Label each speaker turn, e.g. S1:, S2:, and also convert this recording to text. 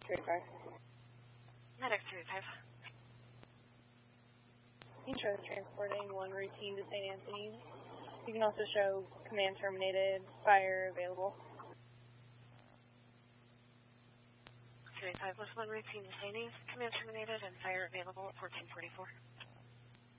S1: 35.
S2: Medic 35.
S1: You can show transporting 1 routine to St. Anthony's. You can also show command terminated, fire available.
S2: 35 was 1 routine to St. Anthony's, command terminated, and fire available at 1444.